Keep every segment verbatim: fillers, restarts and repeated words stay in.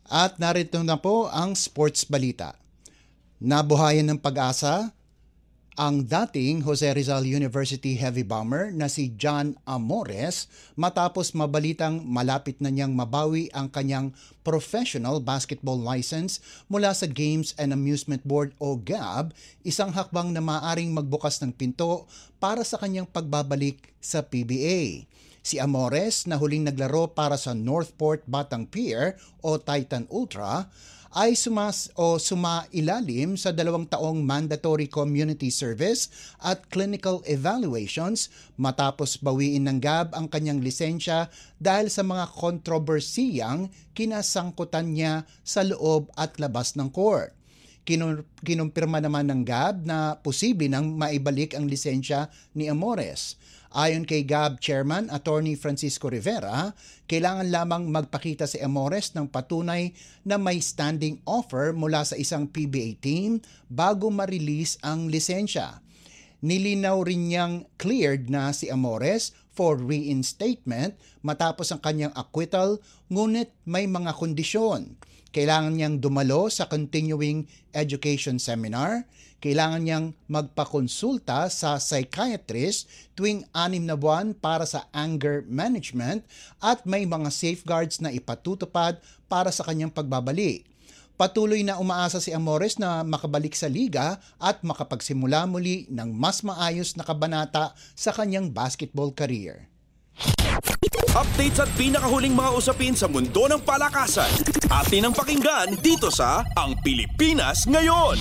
At narito na po ang sports balita. Nabuhayan ng pag-asa ang dating Jose Rizal University heavy bomber na si John Amores matapos mabalitang malapit na niyang mabawi ang kanyang professional basketball license mula sa Games and Amusement Board o G A B, isang hakbang na maaaring magbukas ng pinto para sa kanyang pagbabalik sa P B A. Si Amores na huling naglaro para sa Northport Batang Pier o Titan Ultra ay sumas o sumailalim sa dalawang taong mandatory community service at clinical evaluations matapos bawiin ng G A B ang kanyang lisensya dahil sa mga kontrobersiyang kinasangkutan niya sa loob at labas ng court. Kinumpirma naman ng G A B na posible nang maibalik ang lisensya ni Amores. Ayon kay G A B Chairman Attorney Francisco Rivera, kailangan lamang magpakita si Amores ng patunay na may standing offer mula sa isang P B A team bago ma-release ang lisensya. Nilinaw rin niyang cleared na si Amores for reinstatement matapos ang kanyang acquittal, ngunit may mga kondisyon. Kailangan niyang dumalo sa continuing education seminar, kailangan niyang magpakonsulta sa psychiatrist tuwing anim na buwan para sa anger management at may mga safeguards na ipatutupad para sa kanyang pagbabalik. Patuloy na umaasa si Amores na makabalik sa liga at makapagsimula muli ng mas maayos na kabanata sa kanyang basketball career. Updates at pinakahuling mga usapin sa mundo ng palakasan. Atin ang pakinggan dito sa Ang Pilipinas Ngayon.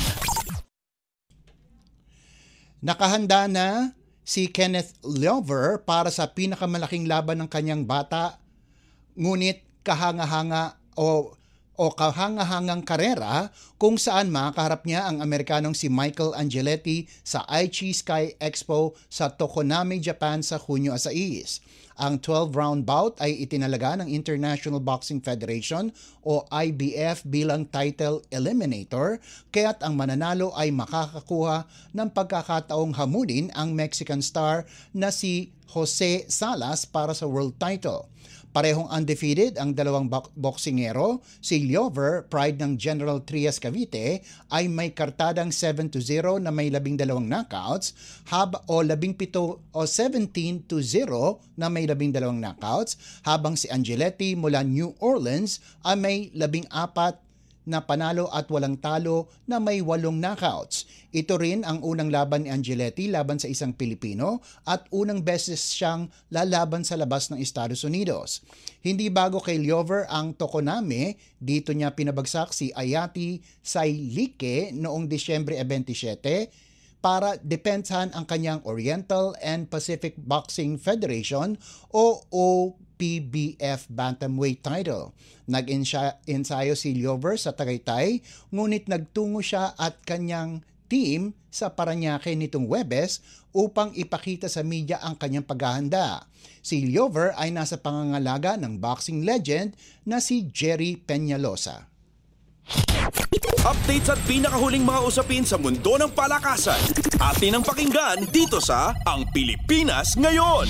Nakahanda na si Kenneth Lover para sa pinakamalaking laban ng kanyang bata, ngunit kahanga-hanga o o kahanga-hangang karera kung saan makaharap niya ang Amerikanong si Michael Angeletti sa Aichi Sky Expo sa Tokonami, Japan sa Hunyo sais. Ang twelve-round bout ay itinalaga ng International Boxing Federation o I B F bilang title eliminator, kaya't ang mananalo ay makakakuha ng pagkakataong hamunin ang Mexican star na si Jose Salas para sa world title. Parehong undefeated ang dalawang boksingero. Si Lover, pride ng General Trias Cavite, ay may kartadang seven to zero na may labing dalawang knockouts, hab o labing pito o seventeen to zero na may labing dalawang knockouts, habang si Angeletti mula New Orleans ay may labing apat na panalo at walang talo na may walong knockouts. Ito rin ang unang laban ni Angeletti laban sa isang Pilipino at unang beses siyang lalaban sa labas ng Estados Unidos. Hindi bago kay Lover ang Tokonami, dito niya pinabagsak si Ayati Sailike noong Disyembre twenty-seven para depensahan ang kanyang Oriental and Pacific Boxing Federation o O P B F Bantamweight title. Nag-ensayo si Lover sa Tagaytay, ngunit nagtungo siya at kanyang team sa Parañaque nitong Huwebes upang ipakita sa media ang kanyang paghahanda. Si Lover ay nasa pangangalaga ng boxing legend na si Jerry Peñalosa. Updates at pinakahuling mga usapin sa mundo ng palakasan. Atin ang pakinggan dito sa Ang Pilipinas Ngayon.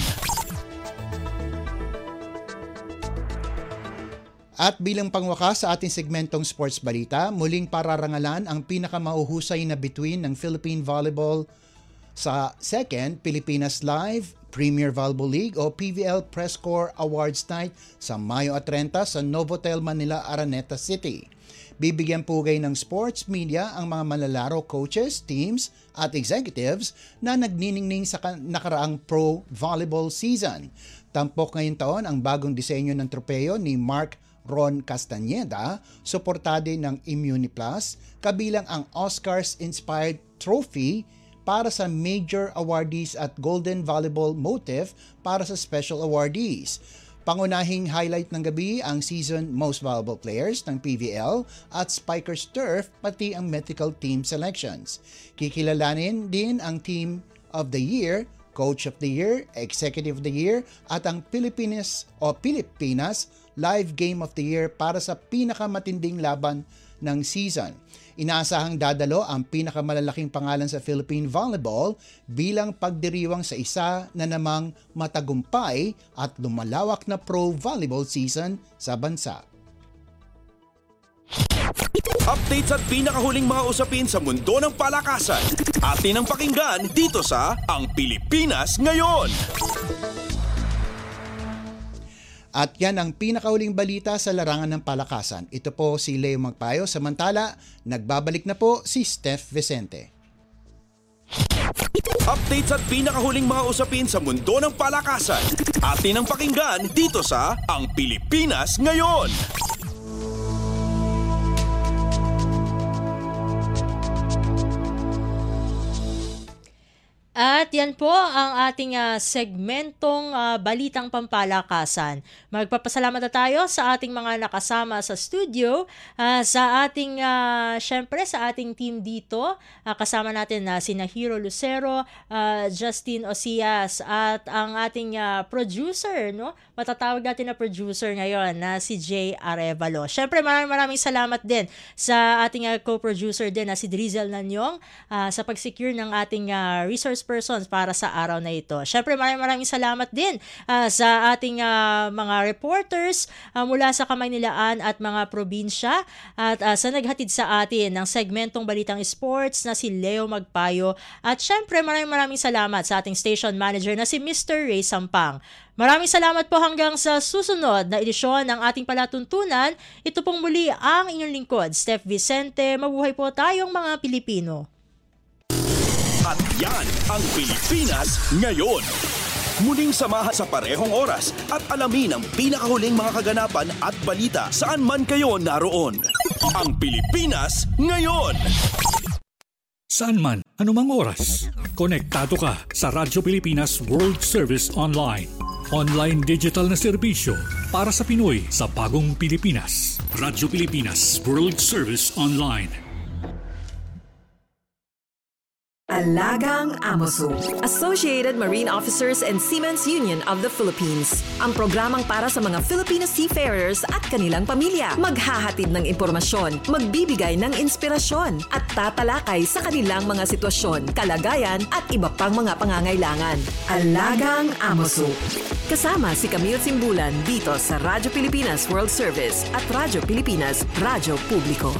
At bilang pangwakas sa ating segmentong sports balita, muling pararangalan ang pinakamauhusay na bituin ng Philippine Volleyball sa second Pilipinas Live Premier Volleyball League o P V L Press Corps Awards Night sa Mayo thirty sa Novotel Manila, Araneta City. Bibigyan pugay ng sports media ang mga manlalaro, coaches, teams at executives na nagniningning sa nakaraang pro volleyball season. Tampok ngayon taon ang bagong disenyo ng tropeyo ni Mark Ron Castañeda, suportado ng Immuniplus, kabilang ang Oscars-inspired trophy para sa major awardees at Golden Volleyball Motif para sa special awardees. Pangunahing highlight ng gabi ang season most valuable players ng P V L at Spikers Turf, pati ang medical team selections. Kikilalanin din ang Team of the Year, Coach of the Year, Executive of the Year at ang Pilipinas o Pilipinas Live Game of the Year para sa pinakamatinding laban ng season. Inaasahang dadalo ang pinakamalalaking pangalan sa Philippine Volleyball bilang pagdiriwang sa isa na namang matagumpay at lumalawak na pro volleyball season sa bansa. Updates at pinakahuling mga usapin sa mundo ng palakasan. Atin ang pakinggan dito sa Ang Pilipinas Ngayon. At yan ang pinakahuling balita sa larangan ng palakasan. Ito po si Leo Magpayo. Samantala, nagbabalik na po si Steph Vicente. Updates at pinakahuling mga usapin sa mundo ng palakasan. Atin ang pakinggan dito sa Ang Pilipinas Ngayon. At yan po ang ating uh, segmentong uh, Balitang Pampalakasan. Magpapasalamat na tayo sa ating mga nakasama sa studio, uh, sa ating, uh, syempre sa ating team dito. Uh, kasama natin na uh, sina Hero Lucero, uh, Justin Osias, at ang ating uh, producer, no? Matatawag natin na producer ngayon na si Jay Arevalo. Syempre maraming maraming salamat din sa ating uh, co-producer din na si Drizel Nanyong uh, sa pag-secure ng ating uh, resource persons para sa araw na ito. Syempre maraming maraming salamat din uh, sa ating uh, mga reporters uh, mula sa Kamaynilaan at mga probinsya at uh, sa naghatid sa atin ng segmentong Balitang Sports na si Leo Magpayo at syempre maraming maraming salamat sa ating station manager na si Mister Ray Sampang. Maraming salamat po hanggang sa susunod na edisyon ng ating palatuntunan. Ito pong muli ang inyong lingkod, Steph Vicente. Mabuhay po tayong mga Pilipino. At yan ang Pilipinas Ngayon. Muling samahan sa parehong oras at alamin ang pinakahuling mga kaganapan at balita saan man kayo naroon. Ang Pilipinas Ngayon. Saan man, anumang oras. Konektado ka sa Radyo Pilipinas World Service Online. Online digital na serbisyo para sa Pinoy sa bagong Pilipinas. Radyo Pilipinas World Service Online. Alagang Amoso, Associated Marine Officers and Seamen's Union of the Philippines. Ang programang para sa mga Filipino seafarers at kanilang pamilya. Maghahatid ng impormasyon, magbibigay ng inspirasyon, at tatalakay sa kanilang mga sitwasyon, kalagayan at iba pang mga pangangailangan. Alagang Amoso. Kasama si Camille Simbulan dito sa Radyo Pilipinas World Service at Radyo Pilipinas Radyo Publiko.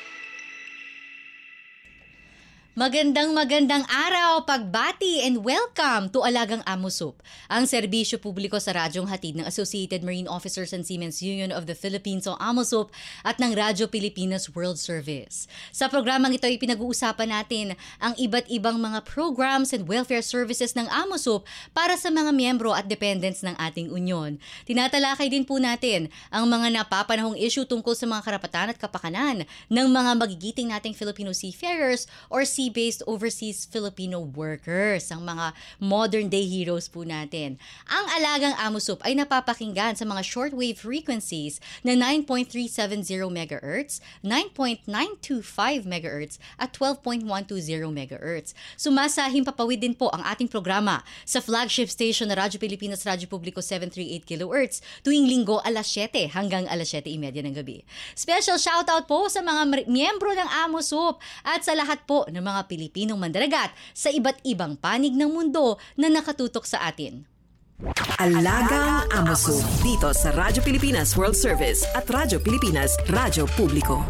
Magandang magandang araw, pagbati and welcome to Alagang Amosup, ang serbisyo publiko sa radyong hatid ng Associated Marine Officers and Seamen's Union of the Philippines o Amosup at ng Radyo Pilipinas World Service. Sa programang ito ay pinag-uusapan natin ang iba't ibang mga programs and welfare services ng Amosup para sa mga miyembro at dependents ng ating union. Tinatalakay din po natin ang mga napapanahong issue tungkol sa mga karapatan at kapakanan ng mga magigiting nating Filipino seafarers or sea-based overseas Filipino workers, ang mga modern-day heroes po natin. Ang Alagang Amosup ay napapakinggan sa mga shortwave frequencies na nine point three seven zero megahertz, nine point nine two five megahertz at twelve point one two zero megahertz. Sumasahing papawid din po ang ating programa sa flagship station na Radyo Pilipinas Radyo Publiko seven thirty-eight kilohertz tuwing linggo alas siyete hanggang alas siyete thirty ng gabi. Special shoutout po sa mga miyembro ng Amosup at sa lahat po ng mga Pilipinong mandaragat sa iba't ibang panig ng mundo na nakatutok sa atin. Alagang Amosup dito sa Radyo Pilipinas World Service at Radyo Pilipinas Radyo Publiko.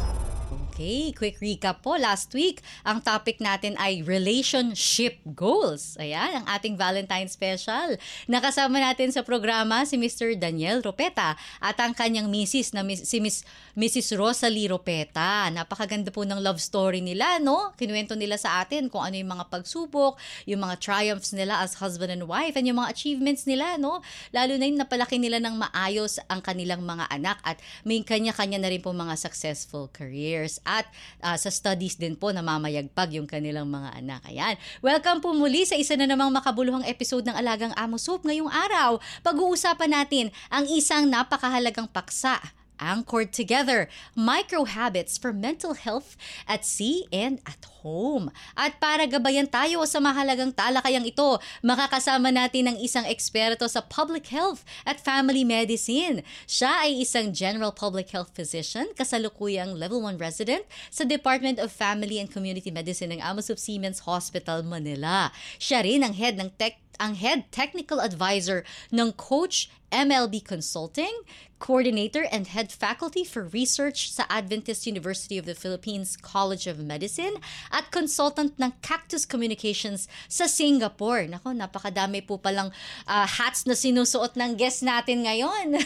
Okay, quick recap po. Last week, ang topic natin ay relationship goals. Ayan, ang ating Valentine special. Nakasama natin sa programa si Mister Daniel Ropeta at ang kanyang misis na si Miss, Missus Rosalie Ropeta. Napakaganda po ng love story nila, no? Kinuwento nila sa atin kung ano yung mga pagsubok, yung mga triumphs nila as husband and wife, and yung mga achievements nila, no? Lalo na yung napalaki nila ng maayos ang kanilang mga anak at may kanya-kanya na rin po mga successful careers. At uh, sa studies din po namamayagpag yung kanilang mga anak. Ayan. Welcome po muli sa isa na namang makabuluhang episode ng Alagang Amosup. Ngayong araw, pag-uusapan natin ang isang napakahalagang paksa, anchored together, micro habits for mental health at sea and at home. At para gabayan tayo sa mahalagang talakayang ito, makakasama natin ang isang eksperto sa public health at family medicine. Siya ay isang general public health physician, kasalukuyang level one resident sa Department of Family and Community Medicine ng Amosup Seamen's Hospital, Manila. Siya rin ang head ng tech ang Head Technical Advisor ng Coach M L B Consulting, Coordinator and Head Faculty for Research sa Adventist University of the Philippines College of Medicine at Consultant ng Cactus Communications sa Singapore. Nako, napakadami po palang uh, hats na sinusuot ng guest natin ngayon.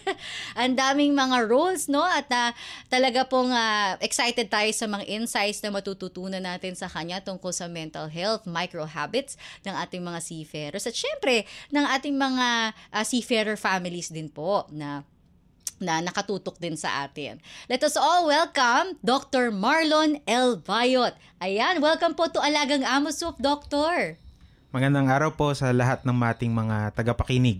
Ang daming mga roles, no? At uh, talaga pong uh, excited tayo sa mga insights na matututunan natin sa kanya tungkol sa mental health, micro habits ng ating mga seafarers at syempre ng ating mga uh, seafarer families din po na na nakatutok din sa atin. Let us all welcome Doctor Marlon L. Bayot. Ayan, welcome po to Alagang Amosoup, Doctor. Magandang araw po sa lahat ng ating mga tagapakinig.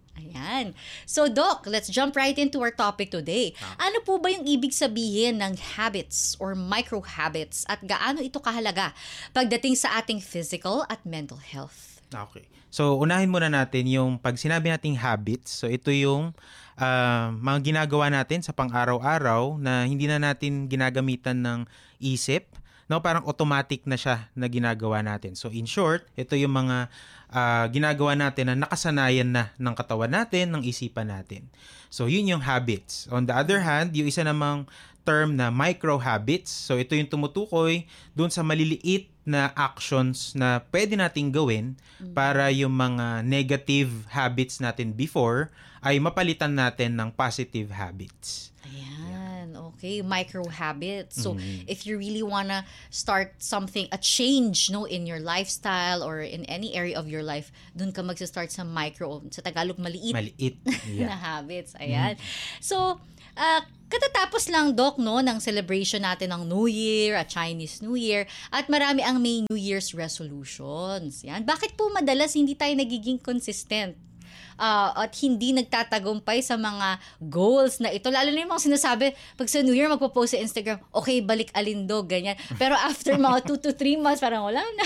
Ayan. So, Doc, let's jump right into our topic today. Ano po ba yung ibig sabihin ng habits or micro habits at gaano ito kahalaga pagdating sa ating physical at mental health? Okay. So, unahin muna natin yung pag sinabi nating habits. So, ito yung uh, mga ginagawa natin sa pang-araw-araw na hindi na natin ginagamitan ng isip. No, parang automatic na siya na ginagawa natin. So, in short, ito yung mga uh, ginagawa natin na nakasanayan na ng katawan natin, ng isipan natin. So, yun yung habits. On the other hand, yung isa namang term na micro habits. So, ito yung tumutukoy dun sa maliliit na actions na pwede nating gawin para yung mga negative habits natin before ay mapalitan natin ng positive habits. Ayan, okay, micro habits. So, mm-hmm. if you really wanna start something, a change, no, in your lifestyle or in any area of your life, dun ka magsa-start sa micro, sa Tagalog, maliit, maliit. Yeah. na habits. Ayan. Mm-hmm. So, uh, katatapos lang, Doc, no, ng celebration natin ng New Year at Chinese New Year at marami ang may New Year's resolutions. Yan. Bakit po madalas hindi tayo nagiging consistent uh, at hindi nagtatagumpay sa mga goals na ito? Lalo na yung mga sinasabi, pag sa New Year magpo-post sa Instagram, okay, balik alindog, ganyan. Pero after mga two to three months, parang wala na.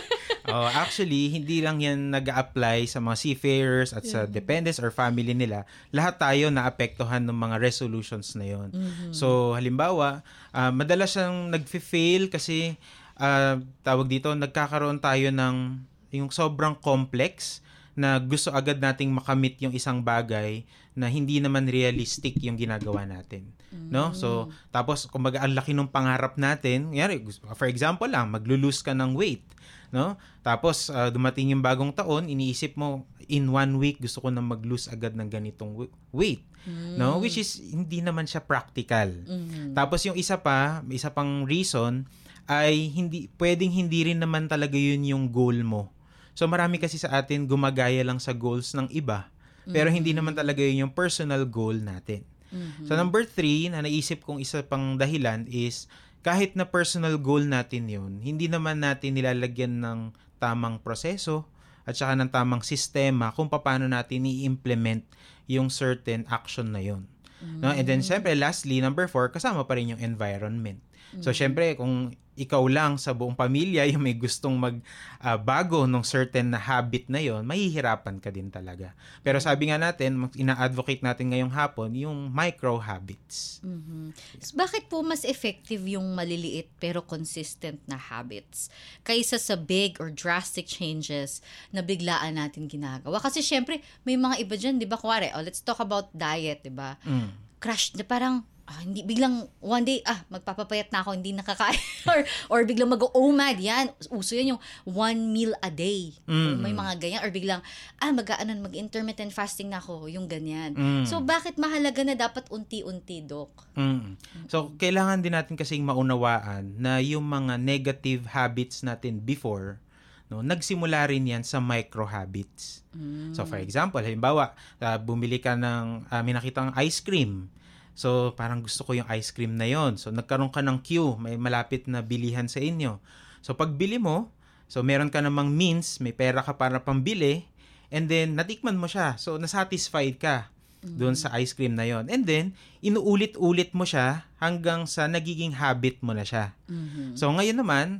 Oh, actually, hindi lang yan nag-a-apply sa mga seafarers at sa dependents or family nila. Lahat tayo naapektuhan ng mga resolutions na yon. Mm-hmm. So, halimbawa, uh, madalas siyang nag-fail kasi uh, tawag dito, nagkakaroon tayo ng yung sobrang complex na gusto agad nating makamit yung isang bagay na hindi naman realistic yung ginagawa natin. Mm-hmm. No? So, tapos, kumbaga, ang laki ng pangarap natin. Yari, for example lang, maglo-lose ka ng weight. No? Tapos uh, dumating yung bagong taon, iniisip mo in one week gusto ko na mag-lose agad ng ganitong weight. Mm. No? Which is hindi naman siya practical. Mm. Tapos yung isa pa, isa pang reason ay hindi pwedeng hindi rin naman talaga yun yung goal mo. So marami kasi sa atin gumagaya lang sa goals ng iba, pero mm-hmm. hindi naman talaga yun yung personal goal natin. Mm-hmm. So number three na naisip kong isa pang dahilan is kahit na personal goal natin yun, hindi naman natin nilalagyan ng tamang proseso at saka ng tamang sistema kung paano natin i-implement yung certain action na yun. Mm-hmm. No? And then, syempre, lastly, number four, kasama pa rin yung environment. Mm-hmm. So, syempre, kung ikaw lang sa buong pamilya yung may gustong magbago uh, ng certain na habit na yon, mahihirapan ka din talaga. Pero sabi nga natin, ina-advocate natin ngayong hapon, yung micro habits. Mm-hmm. So, bakit po mas effective yung maliliit pero consistent na habits kaysa sa big or drastic changes na biglaan natin ginagawa? Kasi syempre, may mga iba dyan, di ba? Kuwari, oh, let's talk about diet, di ba? Mm. Crash, na parang, Ah, hindi biglang one day ah magpapapayat na ako, hindi nakakain or or biglang mag-O M A D, yan uso yan yung one meal a day. Mm. May mga ganyan or biglang ah mag-aanan mag-intermittent fasting na ako, yung ganyan. Mm. So bakit mahalaga na dapat unti-unti, Doc? Mm. So kailangan din natin kasing maunawaan na yung mga negative habits natin before, no, nagsimula rin yan sa micro habits. Mm. So for example, halimbawa, uh, bumili ka ng uh, may nakitang ice cream. So, parang gusto ko yung ice cream na yon. So, nagkaroon ka ng queue. May malapit na bilihan sa inyo. So, pagbili mo, so meron ka namang means, may pera ka para pambili, and then, natikman mo siya. So, nasatisfied ka doon sa ice cream na yon. And then, inuulit-ulit mo siya hanggang sa nagiging habit mo na siya. Mm-hmm. So, ngayon naman,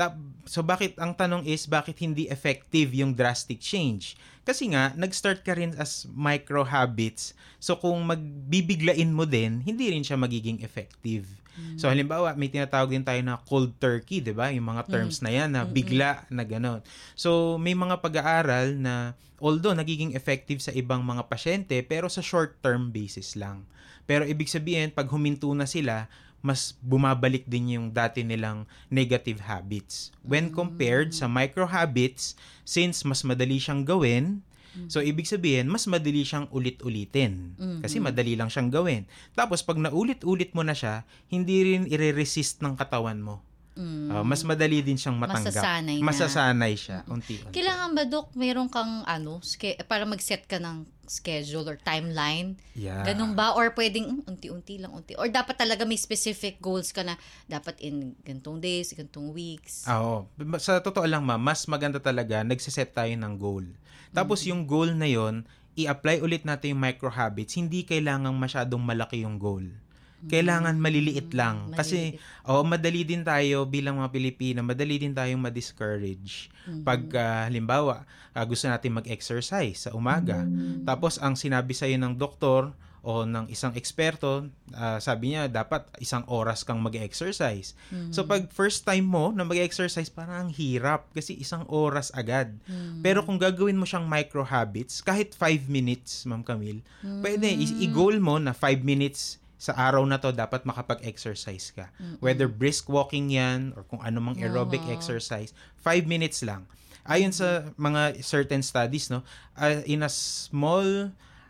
so bakit, ang tanong is, bakit hindi effective yung drastic change? Kasi nga, nag-start ka rin as micro habits. So kung magbibiglain mo din, hindi rin siya magiging effective. So halimbawa, may tinatawag din tayo na cold turkey, 'di ba? Yung mga terms na 'yan na bigla na gano'n. So may mga pag-aaral na although nagiging effective sa ibang mga pasyente pero sa short-term basis lang. Pero ibig sabihin, pag huminto na sila, mas bumabalik din yung dati nilang negative habits. When compared sa micro habits, since mas madali siyang gawin, so, ibig sabihin, mas madali siyang ulit-ulitin. Kasi madali lang siyang gawin. Tapos, pag naulit-ulit mo na siya, hindi rin ire-resist ng katawan mo. Mm. Uh, mas madali din siyang matanggap. Masasanay na. Masasanay siya, unti-unti. Kailangan ba, Dok, meron kang ano, ske- para mag-set ka ng schedule or timeline? Yeah. Ganun ba? Or pwedeng mm, unti-unti lang, unti. Or dapat talaga may specific goals ka na dapat in gantong days, gantong weeks? Ah, Oo. Sa totoo lang, ma'am, mas maganda talaga, nagsiset tayo ng goal. Tapos mm-hmm. yung goal na yon, i-apply ulit natin yung micro habits. Hindi kailangang masyadong malaki yung goal. Kailangan maliliit lang. Maliliit. Kasi, oh, madali din tayo bilang mga Pilipino, madali din tayong ma-discourage. Mm-hmm. Pag, uh, halimbawa, uh, gusto natin mag-exercise sa umaga. Mm-hmm. Tapos, ang sinabi sa'yo ng doktor o ng isang eksperto, uh, sabi niya, dapat isang oras kang mag-exercise. Mm-hmm. So, pag first time mo na mag-exercise, parang ang hirap kasi isang oras agad. Mm-hmm. Pero kung gagawin mo siyang micro habits, kahit five minutes, Ma'am Camille, mm-hmm. pwede, i- i-goal mo na five minutes sa araw na to dapat makapag-exercise ka. Mm-mm. Whether brisk walking yan or kung ano mang aerobic uh-huh. exercise, five minutes lang. Ayon sa mga certain studies, no, uh, in a small,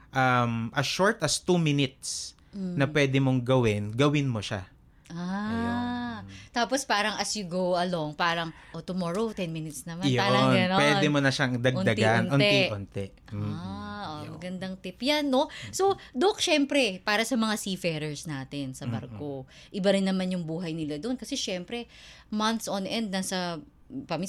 um, as short as two minutes mm. na pwede mong gawin, gawin mo siya. Ah. Ayun. Tapos parang as you go along, parang, oh, tomorrow, ten minutes naman. Yun, parang gano'n. pwede mo na siyang dagdagan. Unti-unti. Mm-hmm. Ah, oh, magandang tip yan, no? So, Doc, syempre, para sa mga seafarers natin sa barko, mm-hmm. iba rin naman yung buhay nila doon. Kasi syempre, months on end, nasa, paminsan